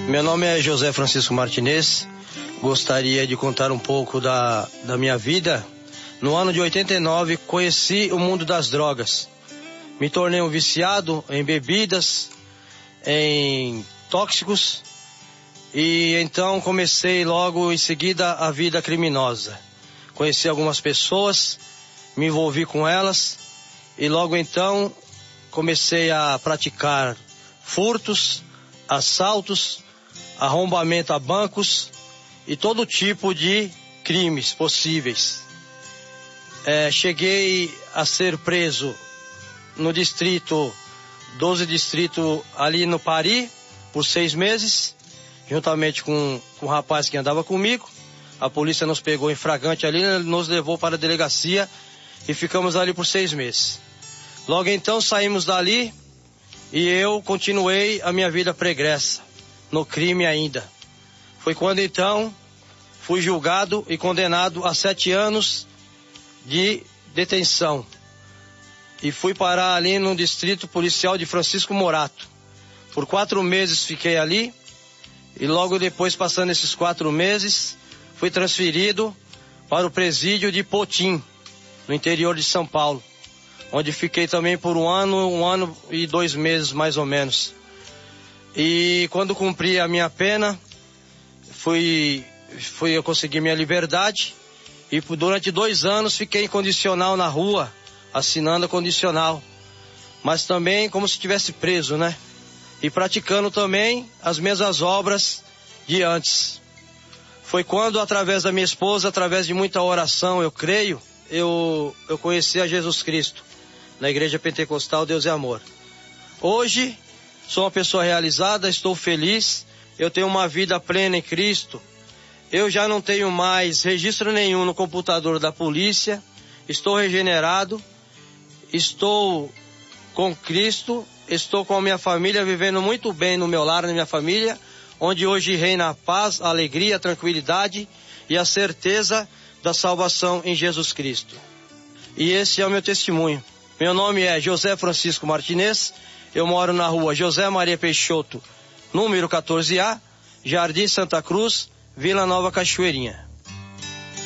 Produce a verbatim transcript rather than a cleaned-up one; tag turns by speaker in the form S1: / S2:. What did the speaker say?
S1: Meu nome é José Francisco Martinez. Gostaria de contar um pouco da, da minha vida. No ano de oitenta e nove, conheci o mundo das drogas. Me tornei um viciado em bebidas, em tóxicos, e então comecei logo em seguida a vida criminosa. Conheci algumas pessoas, me envolvi com elas, e logo então comecei a praticar furtos, assaltos, arrombamento a bancos e todo tipo de crimes possíveis. É, cheguei a ser preso no distrito, doze distrito ali no Pari, por seis meses, juntamente com, com um rapaz que andava comigo. A polícia nos pegou em flagrante ali, nos levou para a delegacia e ficamos ali por seis meses. Logo então saímos dali e eu continuei a minha vida pregressa, no crime ainda. Foi quando então fui julgado e condenado a sete anos de detenção. E fui parar ali no distrito policial de Francisco Morato. Por quatro meses fiquei ali e logo depois, passando esses quatro meses, fui transferido para o presídio de Potim, no interior de São Paulo, onde fiquei também por um ano, um ano e dois meses mais ou menos. E quando cumpri a minha pena, fui, fui eu consegui minha liberdade e durante dois anos fiquei incondicional na rua, assinando a condicional, mas também como se estivesse preso, né? E praticando também as mesmas obras de antes. Foi quando, através da minha esposa, através de muita oração, eu creio, eu, eu conheci a Jesus Cristo, na Igreja Pentecostal Deus é Amor. Hoje, sou uma pessoa realizada, estou feliz, eu tenho uma vida plena em Cristo. Eu já não tenho mais registro nenhum no computador da polícia, estou regenerado, estou com Cristo, estou com a minha família, vivendo muito bem no meu lar, na minha família, onde hoje reina a paz, a alegria, a tranquilidade e a certeza da salvação em Jesus Cristo. E esse é o meu testemunho. Meu nome é José Francisco Martinez, eu moro na rua José Maria Peixoto, número quatorze A, Jardim Santa Cruz, Vila Nova Cachoeirinha.